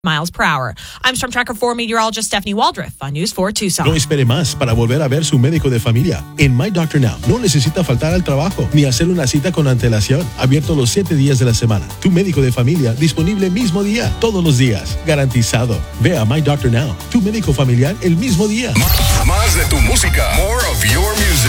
miles per hour. I'm Storm Tracker 4 meteorologist Stephanie Waldriff on News 4 Tucson. No espere más para volver a ver su médico de familia. En My Doctor Now no necesita faltar al trabajo ni hacer una cita con antelación. Abierto los 7 días de la semana. Tu médico de familia disponible mismo día, todos los días. Garantizado. Ve a My Doctor Now. Tu médico familiar el mismo día. Más de tu música. More of your music.